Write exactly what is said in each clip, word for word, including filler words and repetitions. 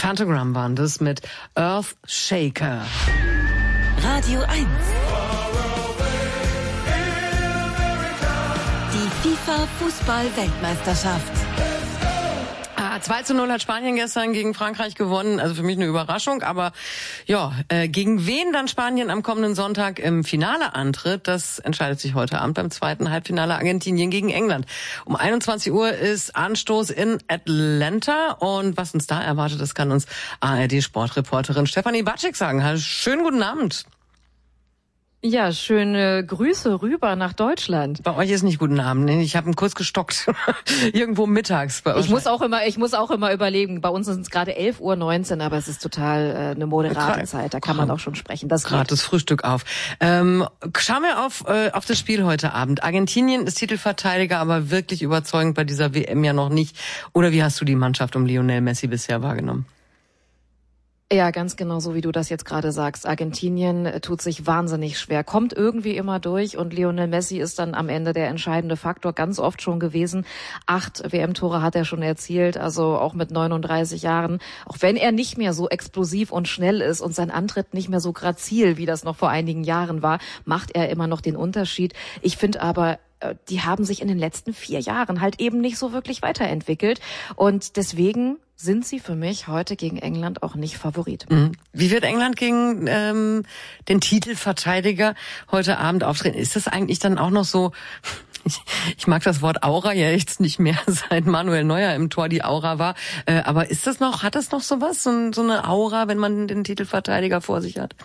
Phantogram waren das mit Earthshaker. Radio eins. Die FIFA-Fußball-Weltmeisterschaft. Ah, zwei zu null hat Spanien gestern gegen Frankreich gewonnen. Also für mich eine Überraschung. Aber ja, äh, gegen wen dann Spanien am kommenden Sonntag im Finale antritt, das entscheidet sich heute Abend beim zweiten Halbfinale Argentinien gegen England. Um einundzwanzig Uhr ist Anstoß in Atlanta. Und was uns da erwartet, das kann uns A R D-Sportreporterin Stefanie Batschik sagen. Also, schönen guten Abend. Ja, schöne Grüße rüber nach Deutschland. Bei euch ist nicht guten Abend. Ich habe ihn kurz gestockt. Irgendwo mittags bei euch. Ich muss auch immer, ich muss auch immer überlegen. Bei uns sind es gerade elf Uhr neunzehn, aber es ist total äh, eine moderate ja, Zeit. Da kann man auch schon sprechen. Das gerade das Frühstück auf. Ähm, schauen wir auf äh, auf das Spiel heute Abend. Argentinien ist Titelverteidiger, aber wirklich überzeugend bei dieser W M ja noch nicht. Oder wie hast du die Mannschaft um Lionel Messi bisher wahrgenommen? Ja, ganz genau so, wie du das jetzt gerade sagst. Argentinien tut sich wahnsinnig schwer, kommt irgendwie immer durch und Lionel Messi ist dann am Ende der entscheidende Faktor, ganz oft schon gewesen. Acht W M-Tore hat er schon erzielt, also auch mit neununddreißig Jahren. Auch wenn er nicht mehr so explosiv und schnell ist und sein Antritt nicht mehr so grazil, wie das noch vor einigen Jahren war, macht er immer noch den Unterschied. Ich finde aber, die haben sich in den letzten vier Jahren halt eben nicht so wirklich weiterentwickelt und deswegen sind sie für mich heute gegen England auch nicht Favorit. Wie wird England gegen ähm, den Titelverteidiger heute Abend auftreten? Ist das eigentlich dann auch noch so, ich, ich mag das Wort Aura ja jetzt nicht mehr, seit Manuel Neuer im Tor die Aura war, äh, aber ist das noch, hat das noch sowas, so, so eine Aura, wenn man den Titelverteidiger vor sich hat?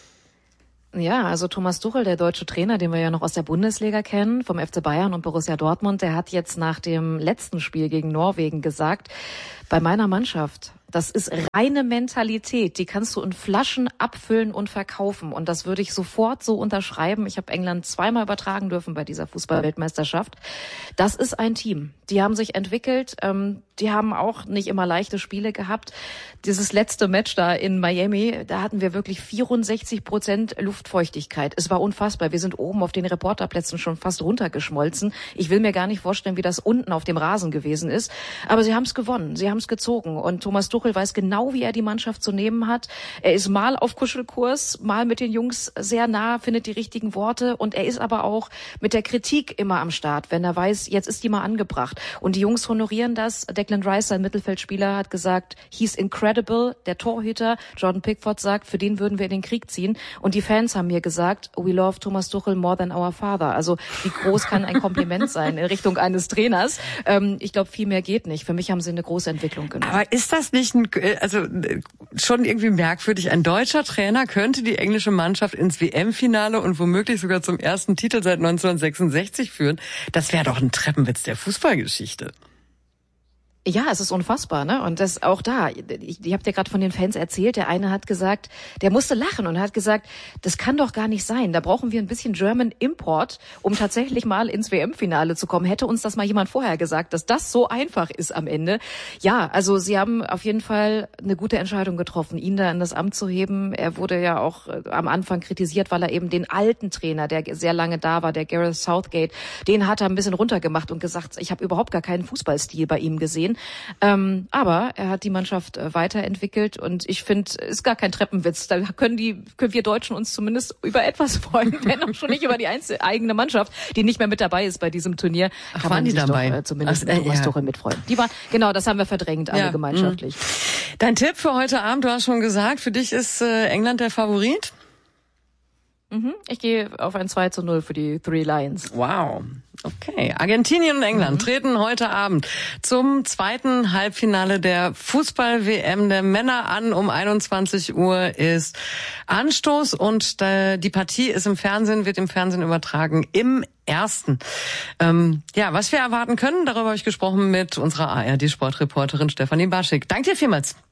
Ja, also Thomas Tuchel, der deutsche Trainer, den wir ja noch aus der Bundesliga kennen, vom F C Bayern und Borussia Dortmund, der hat jetzt nach dem letzten Spiel gegen Norwegen gesagt, bei meiner Mannschaft, das ist reine Mentalität, die kannst du in Flaschen abfüllen und verkaufen und das würde ich sofort so unterschreiben. Ich habe England zweimal übertragen dürfen bei dieser Fußball-Weltmeisterschaft. Das ist ein Team. Die haben sich entwickelt, ähm, die haben auch nicht immer leichte Spiele gehabt. Dieses letzte Match da in Miami, da hatten wir wirklich vierundsechzig Prozent Luftfeuchtigkeit. Es war unfassbar. Wir sind oben auf den Reporterplätzen schon fast runtergeschmolzen. Ich will mir gar nicht vorstellen, wie das unten auf dem Rasen gewesen ist. Aber sie haben es gewonnen, sie haben es gezogen und Thomas Tuchel weiß genau, wie er die Mannschaft zu nehmen hat. Er ist mal auf Kuschelkurs, mal mit den Jungs sehr nah, findet die richtigen Worte und er ist aber auch mit der Kritik immer am Start, wenn er weiß, jetzt ist die mal angebracht. Und die Jungs honorieren das. Declan Rice, sein Mittelfeldspieler, hat gesagt, he's incredible. Der Torhüter, Jordan Pickford, sagt, für den würden wir in den Krieg ziehen. Und die Fans haben mir gesagt, we love Thomas Tuchel more than our father. Also wie groß kann ein Kompliment sein in Richtung eines Trainers? Ähm, ich glaube, viel mehr geht nicht. Für mich haben sie eine große Entwicklung genommen. Aber ist das nicht ein, also schon irgendwie merkwürdig? Ein deutscher Trainer könnte die englische Mannschaft ins W M-Finale und womöglich sogar zum ersten Titel seit neunzehnhundertsechsundsechzig führen. Das wäre doch ein Treppenwitz der Fußballgeschichte. Ja, es ist unfassbar, ne? Und das auch da. Ich, ich habe dir gerade von den Fans erzählt. Der eine hat gesagt, der musste lachen und hat gesagt, das kann doch gar nicht sein. Da brauchen wir ein bisschen German Import, um tatsächlich mal ins W M-Finale zu kommen. Hätte uns das mal jemand vorher gesagt, dass das so einfach ist am Ende? Ja, also sie haben auf jeden Fall eine gute Entscheidung getroffen, ihn da in das Amt zu heben. Er wurde ja auch am Anfang kritisiert, weil er eben den alten Trainer, der sehr lange da war, der Gareth Southgate, den hat er ein bisschen runtergemacht und gesagt, ich habe überhaupt gar keinen Fußballstil bei ihm gesehen. Ähm, aber er hat die Mannschaft äh, weiterentwickelt und ich finde, ist gar kein Treppenwitz. Da können die, können wir Deutschen uns zumindest über etwas freuen, wenn auch schon nicht über die einzelne, eigene Mannschaft, die nicht mehr mit dabei ist bei diesem Turnier. Ach, kann waren man die sich dabei? Doch, äh, zumindest Ach, äh, mit Thomas ja. Tuchel mitfreuen. Die waren, genau, das haben wir verdrängt, alle ja, gemeinschaftlich. Mh. Dein Tipp für heute Abend, du hast schon gesagt, für dich ist äh, England der Favorit? Mhm, ich gehe auf ein zwei zu null für die Three Lions. Wow. Okay. Argentinien und England mhm. treten heute Abend zum zweiten Halbfinale der Fußball-W M der Männer an. Um einundzwanzig Uhr ist Anstoß und die Partie ist im Fernsehen, wird im Fernsehen übertragen im Ersten. Ähm, ja, was wir erwarten können, darüber habe ich gesprochen mit unserer A R D-Sportreporterin Stefanie Batschik. Danke dir vielmals.